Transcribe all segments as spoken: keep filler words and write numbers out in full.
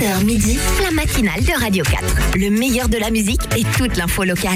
sept heures midi, la matinale de Radio quatre. Le meilleur de la musique et toute l'info locale.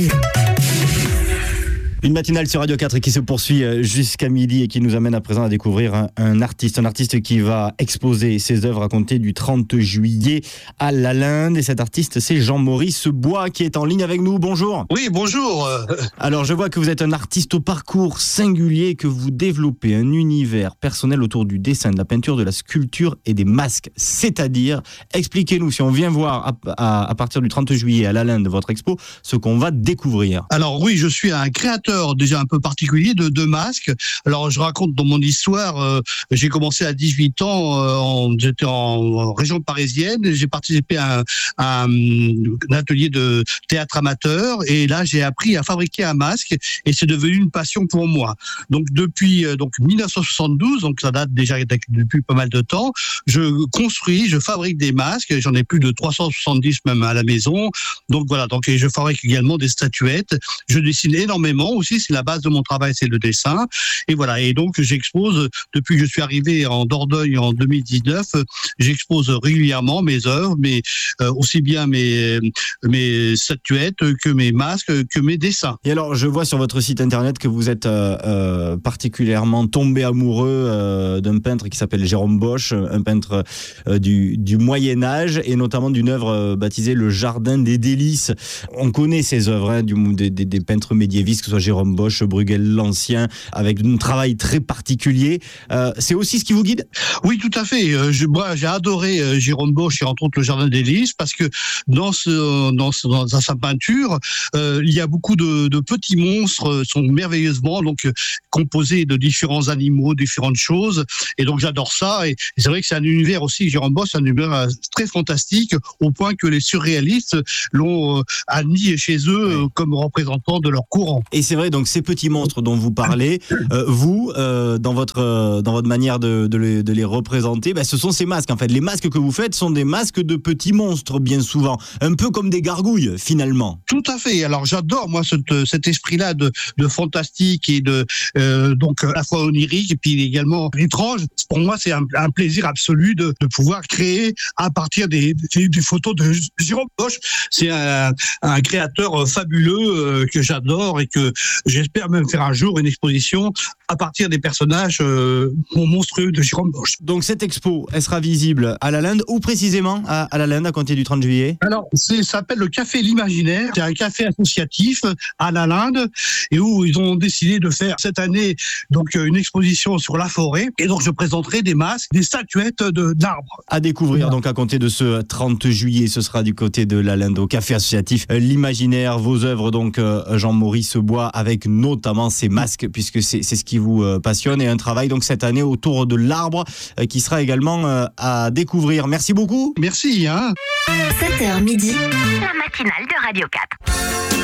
Une matinale sur Radio quatre qui se poursuit jusqu'à midi et qui nous amène à présent à découvrir un, un artiste, un artiste qui va exposer ses œuvres à compter du trente juillet à Lalande. Et cet artiste, c'est Jean-Maurice Bois qui est en ligne avec nous. Bonjour. Oui, bonjour. Alors, je vois que vous êtes un artiste au parcours singulier, que vous développez un univers personnel autour du dessin, de la peinture, de la sculpture et des masques. C'est-à-dire, expliquez-nous, si on vient voir à, à, à partir du trente juillet à Lalande votre expo, ce qu'on va découvrir. Alors oui, je suis un créateur déjà un peu particulier de, de masques. Alors je raconte dans mon histoire, euh, j'ai commencé à dix-huit ans, euh, en, j'étais en, en région parisienne, j'ai participé à un, à un atelier de théâtre amateur et là j'ai appris à fabriquer un masque et c'est devenu une passion pour moi. Donc depuis euh, donc dix-neuf cent soixante-douze, donc ça date déjà depuis pas mal de temps, je construis, je fabrique des masques, j'en ai plus de trois cent soixante-dix même à la maison. Donc voilà, donc et je fabrique également des statuettes, je dessine énormément aussi. C'est la base de mon travail, c'est le dessin. Et voilà. Et donc, j'expose, depuis que je suis arrivé en Dordogne en deux mille dix-neuf, j'expose régulièrement mes œuvres, mais euh, aussi bien mes, mes statuettes que mes masques, que mes dessins. Et alors, je vois sur votre site internet que vous êtes euh, euh, particulièrement tombé amoureux euh, d'un peintre qui s'appelle Jérôme Bosch, un peintre euh, du, du Moyen-Âge, et notamment d'une œuvre euh, baptisée Le Jardin des Délices. On connaît ces œuvres hein, du, des, des, des peintres médiévistes, que ce soit Jérôme Bosch, Bruegel l'Ancien, avec un travail très particulier. Euh, c'est aussi ce qui vous guide ? Oui, tout à fait. Euh, je, moi, j'ai adoré euh, Jérôme Bosch et entre autres Le Jardin des Délices parce que dans, ce, dans, ce, dans sa peinture, euh, il y a beaucoup de, de petits monstres, euh, sont merveilleusement donc euh, composés de différents animaux, différentes choses. Et donc j'adore ça. Et, et c'est vrai que c'est un univers aussi, Jérôme Bosch, c'est un univers euh, très fantastique au point que les surréalistes l'ont euh, admis chez eux euh, comme représentant de leur courant. Et c'est vrai, donc ces petits monstres dont vous parlez, euh, vous, euh, dans votre euh, dans votre manière de, de, les, de les représenter, ben, ce sont ces masques. En fait, les masques que vous faites sont des masques de petits monstres, bien souvent, un peu comme des gargouilles, finalement. Tout à fait. Alors j'adore moi cet, cet esprit-là de, de fantastique et de euh, donc à la fois onirique et puis également étrange. Pour moi, c'est un, un plaisir absolu de, de pouvoir créer à partir des, des, des photos de Jérôme Bosch. C'est un, un créateur fabuleux euh, que j'adore et que j'espère même faire un jour une exposition à partir des personnages euh, monstrueux de Jérôme Bosch. Donc cette expo, elle sera visible à Lalande, ou précisément à, à Lalande à compter du trente juillet ? Alors, c'est, ça s'appelle le Café L'Imaginaire. C'est un café associatif à Lalande et où ils ont décidé de faire cette année donc une exposition sur la forêt. Et donc je présenterai des masques, des statuettes de, d'arbres. À découvrir voilà. Donc à compter de ce trente juillet, ce sera du côté de Lalande au Café associatif L'Imaginaire. Vos œuvres donc Jean-Maurice Bois, avec notamment ces masques, puisque c'est, c'est ce qui vous euh, passionne, et un travail donc cette année autour de l'arbre euh, qui sera également euh, à découvrir. Merci beaucoup. Merci. Hein. sept heures midi, la matinale de Radio quatre.